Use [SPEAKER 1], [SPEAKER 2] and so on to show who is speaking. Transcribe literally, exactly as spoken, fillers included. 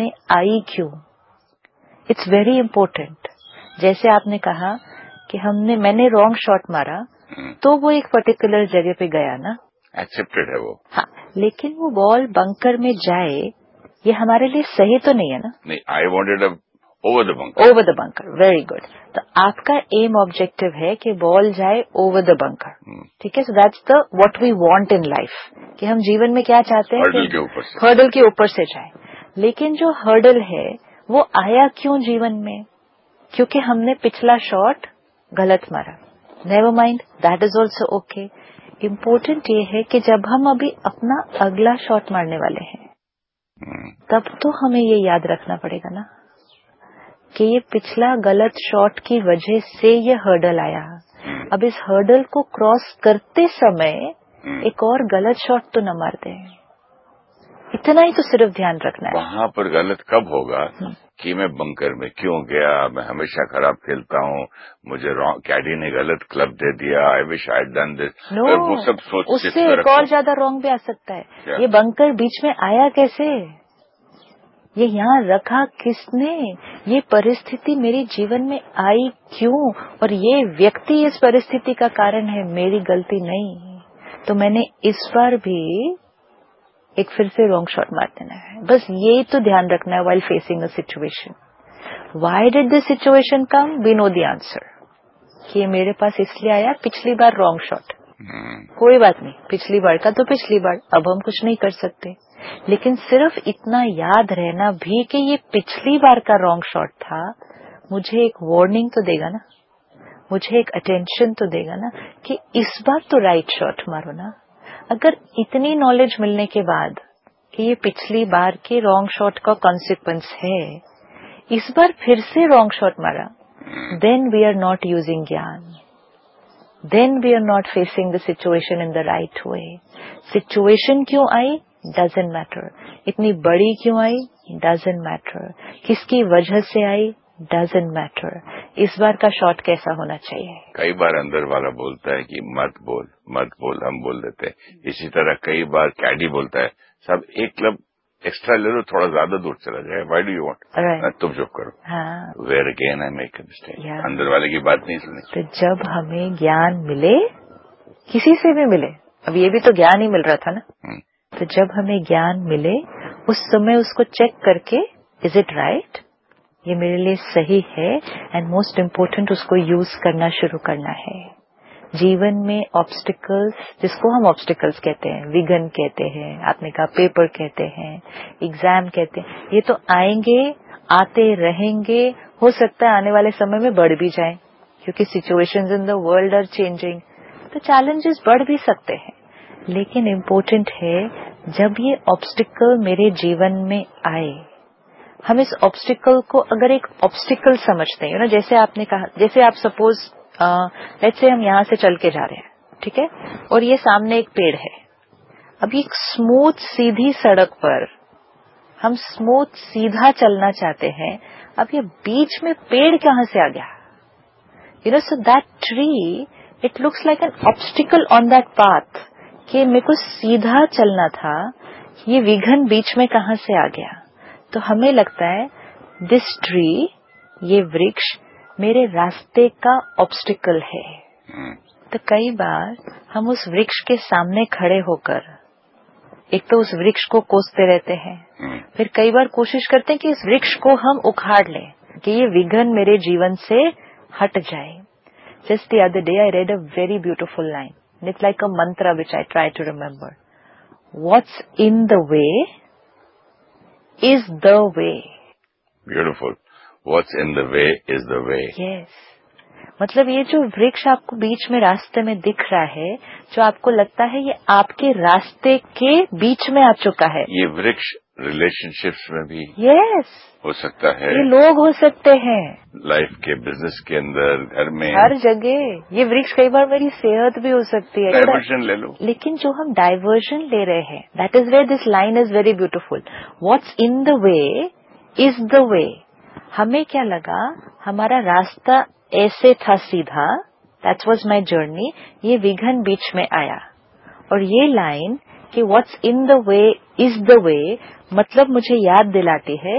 [SPEAKER 1] में आई क्यों? It's very important. जैसे आपने कहा कि हमने मैंने रॉन्ग शॉट मारा hmm. तो वो एक पर्टिकुलर जगह पे गया ना,
[SPEAKER 2] एक्सेप्टेड है वो।
[SPEAKER 1] हाँ, लेकिन वो बॉल बंकर में जाए ये हमारे लिए सही तो नहीं है ना।
[SPEAKER 2] नहीं, I wanted over the bunker.
[SPEAKER 1] Over the bunker, very good. तो आपका एम ऑब्जेक्टिव है कि बॉल जाए ओवर द बंकर, ठीक है। So that's the what we want in life, कि हम जीवन में क्या चाहते हैं,
[SPEAKER 2] हर्डल के ऊपर से
[SPEAKER 1] हर्डल के ऊपर से जाए। लेकिन जो हर्डल है वो आया क्यों जीवन में? क्योंकि हमने पिछला शॉट गलत मारा। Never mind, that is also okay. Important ये है कि जब हम अभी अपना अगला शॉट मारने वाले हैं hmm. तब तो हमें ये याद रखना पड़ेगा ना कि ये पिछला गलत शॉट की वजह से ये हर्डल आया। hmm. अब इस हर्डल को क्रॉस करते समय hmm. एक और गलत शॉट तो न मार दे, इतना ही तो सिर्फ ध्यान रखना है।
[SPEAKER 2] वहां पर गलत कब होगा hmm. कि मैं बंकर में क्यों गया, मैं हमेशा खराब खेलता हूँ, मुझे कैडी ने गलत क्लब दे दिया, I wish I done this.
[SPEAKER 1] No,
[SPEAKER 2] वो सब सोच
[SPEAKER 1] उससे एक और ज्यादा रॉन्ग भी आ सकता है।
[SPEAKER 2] क्या? ये
[SPEAKER 1] बंकर बीच में आया कैसे, ये यहाँ रखा किसने, ये परिस्थिति मेरे जीवन में आई क्यों, और ये व्यक्ति इस परिस्थिति का कारण है, मेरी गलती नहीं। तो मैंने इस बार भी एक फिर से रॉन्ग शॉट मार देना है। बस यही तो ध्यान रखना है while facing a situation. Why did this situation come? We know the answer कि ये मेरे पास इसलिए आया, पिछली बार रॉन्ग शॉट। hmm. कोई बात नहीं, पिछली बार का तो पिछली बार, अब हम कुछ नहीं कर सकते। लेकिन सिर्फ इतना याद रहना भी कि ये पिछली बार का रॉन्ग शॉट था, मुझे एक वार्निंग तो देगा ना, मुझे एक अटेंशन तो देगा ना कि इस बार तो राइट शॉट मारो ना। अगर इतनी नॉलेज मिलने के बाद कि ये पिछली बार के रॉन्ग शॉट का कॉन्सिक्वेंस है, इस बार फिर से रॉन्ग शॉट मारा, then we are not using ज्ञान, then we are not facing the situation in the right way. Situation क्यों आई डजंट मैटर, इतनी बड़ी क्यों आई डजंट मैटर, किसकी वजह से आई डजंट मैटर, इस बार का शॉट कैसा होना चाहिए।
[SPEAKER 2] कई बार अंदर वाला बोलता है कि मत बोल मत बोल, हम बोल देते हैं। इसी तरह कई बार कैडी बोलता है सब एक क्लब एक्स्ट्रा ले लो, थोड़ा ज्यादा दूर चला जाए, व्हाई डू यू वांट, तुम चुप करो।
[SPEAKER 1] हाँ,
[SPEAKER 2] where again I make a mistake, अंदर वाले की बात नहीं सुनी।
[SPEAKER 1] तो जब हमें ज्ञान मिले, किसी से भी मिले, अब ये भी तो ज्ञान ही मिल रहा था ना, hmm. तो जब हमें ज्ञान मिले उस समय उसको चेक करके इज इट राइट, ये मेरे लिए सही है, एंड मोस्ट इम्पोर्टेंट उसको यूज करना शुरू करना है। जीवन में ऑब्स्टिकल्स, जिसको हम ऑब्स्टिकल्स कहते हैं, विघ्न कहते हैं, आपने कहा पेपर कहते हैं, एग्जाम कहते हैं, ये तो आएंगे, आते रहेंगे, हो सकता है आने वाले समय में बढ़ भी जाएं, क्योंकि situations in the world are changing, तो चैलेंजेस बढ़ भी सकते हैं। लेकिन इम्पोर्टेंट है जब ये ऑब्स्टिकल मेरे जीवन में आए, हम इस ऑब्स्टिकल को अगर एक ऑब्स्टिकल समझते हैं ना, जैसे आपने कहा, जैसे आप सपोज लेट्स से हम यहाँ से चल के जा रहे हैं, ठीक है, और ये सामने एक पेड़ है। अब एक स्मूथ सीधी सड़क पर हम स्मूथ सीधा चलना चाहते हैं, अब ये बीच में पेड़ कहाँ से आ गया? You know, so that tree it looks like an obstacle on that path, कि मेरे को सीधा चलना था, ये विघन बीच में कहाँ से आ गया? तो हमें लगता है दिस ट्री, ये वृक्ष मेरे रास्ते का ऑब्स्टिकल है। hmm. तो कई बार हम उस वृक्ष के सामने खड़े होकर एक तो उस वृक्ष को कोसते रहते हैं, hmm. फिर कई बार कोशिश करते हैं कि इस वृक्ष को हम उखाड़ लें, कि ये विघन मेरे जीवन से हट जाए। Just the other day I read a very beautiful line, it's like अ मंत्र विच I try to remember, what's in the way is the way.
[SPEAKER 2] Beautiful. What's in the way is the way.
[SPEAKER 1] Yes. मतलब ये जो वृक्ष आपको बीच में रास्ते में दिख रहा है, जो आपको लगता है ये आपके रास्ते के बीच में आ चुका है,
[SPEAKER 2] ये वृक्ष रिलेशनशिप्स में भी
[SPEAKER 1] yes.
[SPEAKER 2] हो सकता है,
[SPEAKER 1] ये लोग हो सकते हैं,
[SPEAKER 2] लाइफ के, बिजनेस के अंदर, घर में,
[SPEAKER 1] हर जगह। ये वृक्ष कई बार मेरी सेहत भी हो सकती है,
[SPEAKER 2] डाइवर्जन ले लो।
[SPEAKER 1] लेकिन जो हम डाइवर्जन ले रहे हैं, that is where this line is very beautiful, what's in the way is the way. हमें क्या लगा, हमारा रास्ता ऐसे था सीधा, दैट वाज माय जर्नी, ये विघन बीच में आया, और ये लाइन कि what's in the way is the way, मतलब मुझे याद दिलाती है